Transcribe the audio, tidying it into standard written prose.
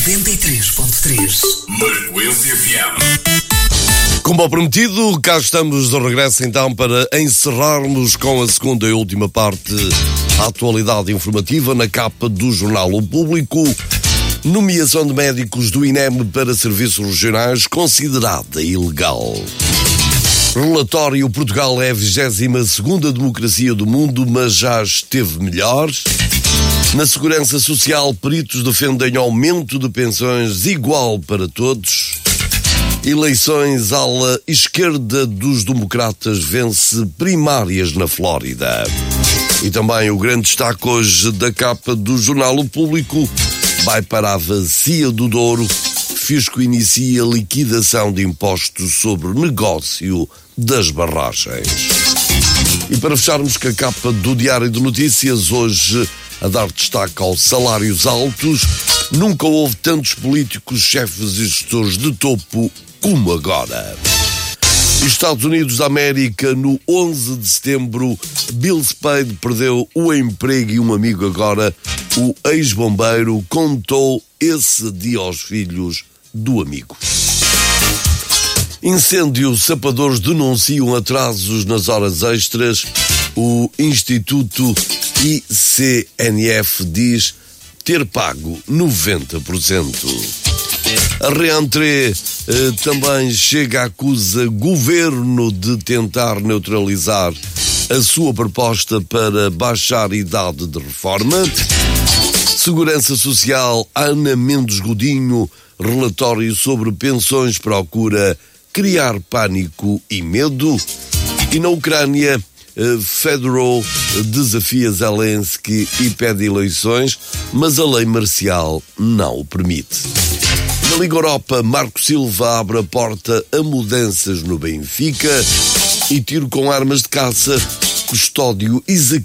93.3 Frequência FM. Como prometido, cá estamos de regresso então para encerrarmos com a segunda e última parte a atualidade informativa na capa do jornal O Público. Nomeação de médicos do INEM para serviços regionais considerada ilegal. Relatório: Portugal é a 22ª democracia do mundo, mas já esteve melhor. Na Segurança Social, peritos defendem aumento de pensões igual para todos. Eleições, ala esquerda dos democratas vence primárias na Flórida. E também o grande destaque hoje da capa do jornal O Público vai para a Bacia do Douro. Fisco inicia liquidação de impostos sobre negócio das barragens. E para fecharmos com a capa do Diário de Notícias, hoje a dar destaque aos salários altos. Nunca houve tantos políticos, chefes e gestores de topo como agora. Estados Unidos da América, no 11 de setembro, Bill Spade perdeu o emprego e um amigo agora, o ex-bombeiro, contou esse dia aos filhos do amigo. Incêndio, sapadores denunciam atrasos nas horas extras. O Instituto ICNF diz ter pago 90%. A Reentrée também chega a acusa governo de tentar neutralizar a sua proposta para baixar a idade de reforma. Segurança Social, Ana Mendes Godinho, relatório sobre pensões procura criar pânico e medo. E na Ucrânia, Fedorov desafia Zelensky e pede eleições, mas a lei marcial não o permite. Na Liga Europa, Marco Silva abre a porta a mudanças no Benfica. E tiro com armas de caça, Custódio Isaquias